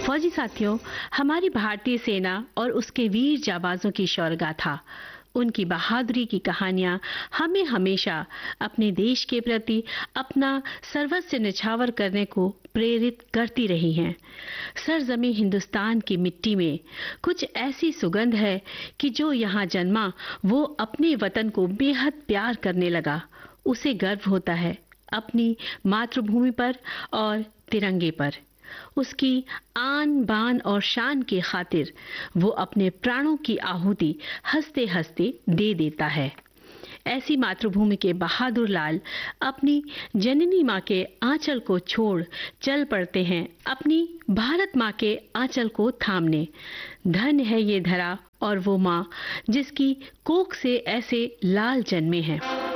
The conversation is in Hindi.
फौजी साथियों, हमारी भारतीय सेना और उसके वीर जाबाजों की शौर्य गाथा, उनकी बहादुरी की कहानियां हमें हमेशा अपने देश के प्रति अपना सर्वस्व न्यौछावर करने को प्रेरित करती रही हैं। सरजमी हिंदुस्तान की मिट्टी में कुछ ऐसी सुगंध है कि जो यहाँ जन्मा वो अपने वतन को बेहद प्यार करने लगा। उसे गर्व होता है अपनी मातृभूमि पर और तिरंगे पर। उसकी आन बान और शान की खातिर वो अपने प्राणों की आहुति हंसते हंसते दे देता है। ऐसी मातृभूमि के बहादुर लाल अपनी जननी माँ के आंचल को छोड़ चल पड़ते हैं अपनी भारत माँ के आंचल को थामने। धन्य है ये धरा और वो माँ जिसकी कोख से ऐसे लाल जन्मे हैं।